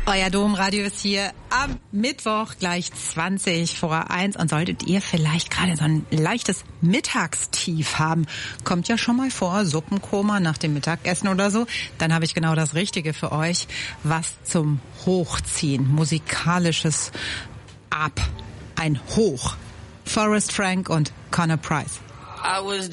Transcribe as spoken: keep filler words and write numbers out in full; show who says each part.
Speaker 1: Euer Domradio ist hier am Mittwoch gleich zwanzig vor eins und solltet ihr vielleicht gerade so ein leichtes Mittagstief haben, kommt ja schon mal vor, Suppenkoma nach dem Mittagessen oder so, dann habe ich genau das Richtige für euch, was zum Hochziehen, musikalisches Ab, ein Hoch. Forrest Frank und Connor Price.
Speaker 2: I was